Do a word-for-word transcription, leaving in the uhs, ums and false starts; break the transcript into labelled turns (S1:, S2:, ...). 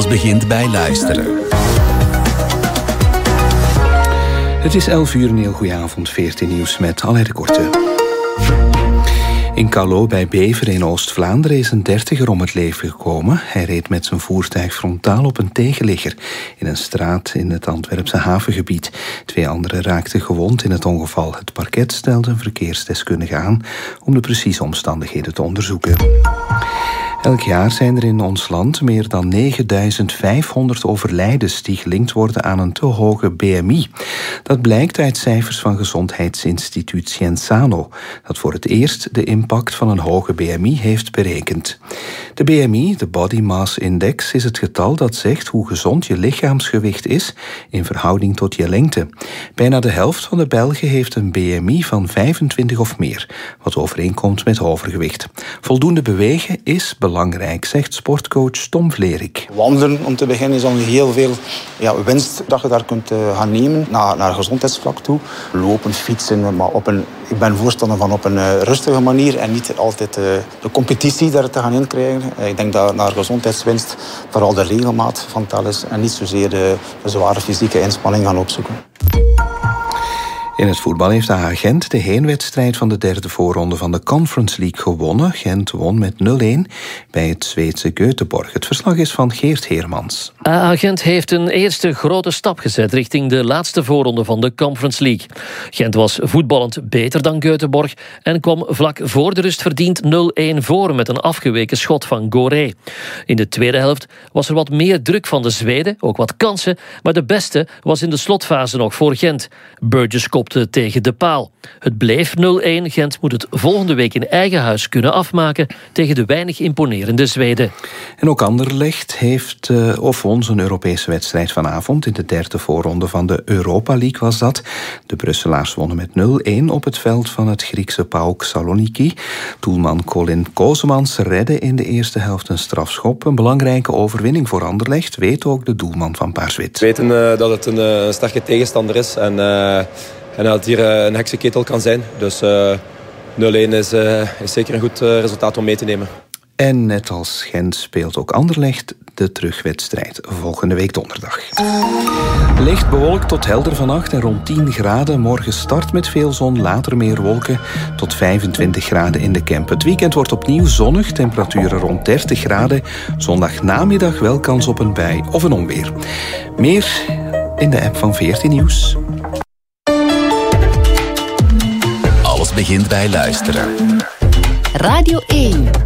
S1: Alles begint bij luisteren. Het is elf uur, een heel goede avond, veertien nieuws met Alain de Korte. In Callot bij Beveren in Oost-Vlaanderen is een dertiger om het leven gekomen. Hij reed met zijn voertuig frontaal op een tegenligger in een straat in het Antwerpse havengebied. Twee anderen raakten gewond in het ongeval. Het parket stelde een verkeersdeskundige aan om de precieze omstandigheden te onderzoeken. Elk jaar zijn er in ons land meer dan negenduizend vijfhonderd overlijdens die gelinkt worden aan een te hoge B M I. Dat blijkt uit cijfers van gezondheidsinstituut Cienzano, dat voor het eerst de impact van een hoge B M I heeft berekend. De B M I, de Body Mass Index, is het getal dat zegt hoe gezond je lichaamsgewicht is in verhouding tot je lengte. Bijna de helft van de Belgen heeft een B M I van vijfentwintig of meer, wat overeenkomt met overgewicht. Voldoende bewegen is belangrijk. Belangrijk, zegt sportcoach Tom Vlerik.
S2: Wandelen, om te beginnen, is al heel veel ja, winst dat je daar kunt uh, gaan nemen naar, naar gezondheidsvlak toe. Lopen, fietsen, maar op een, ik ben voorstander van op een uh, rustige manier en niet altijd uh, de competitie daar te gaan inkrijgen. Uh, ik denk dat naar gezondheidswinst vooral de regelmaat van tel is en niet zozeer de, de zware fysieke inspanning gaan opzoeken.
S1: In het voetbal heeft A H Gent de heenwedstrijd van de derde voorronde van de Conference League gewonnen. Gent won met nul een bij het Zweedse Göteborg. Het verslag is van Geert Heermans.
S3: A H Gent heeft een eerste grote stap gezet richting de laatste voorronde van de Conference League. Gent was voetballend beter dan Göteborg en kwam vlak voor de rust verdiend nul een voor met een afgeweken schot van Goré. In de tweede helft was er wat meer druk van de Zweden, ook wat kansen, maar de beste was in de slotfase nog voor Gent. Burgess kopte tegen de paal. Het bleef nul een. Gent moet het volgende week in eigen huis kunnen afmaken tegen de weinig imponerende Zweden.
S1: En ook Anderlecht heeft uh, of won zijn Europese wedstrijd vanavond. In de derde voorronde van de Europa League was dat. De Brusselaars wonnen met nul een op het veld van het Griekse PAOK Saloniki. Doelman Colin Kozemans redde in de eerste helft een strafschop. Een belangrijke overwinning voor Anderlecht, weet ook de doelman van Paarswit.
S4: We weten uh, dat het een uh, sterke tegenstander is en... Uh... En dat het hier een heksenketel kan zijn. Dus uh, nul een is, uh, is zeker een goed uh, resultaat om mee te nemen.
S1: En net als Gent speelt ook Anderlecht de terugwedstrijd volgende week donderdag. Licht bewolkt tot helder vannacht en rond tien graden. Morgen start met veel zon, later meer wolken tot vijfentwintig graden in de Kemp. Het weekend wordt opnieuw zonnig, temperaturen rond dertig graden. Zondag namiddag wel kans op een bui of een onweer. Meer in de app van veertien Nieuws. Alles begint bij luisteren.
S5: Radio één.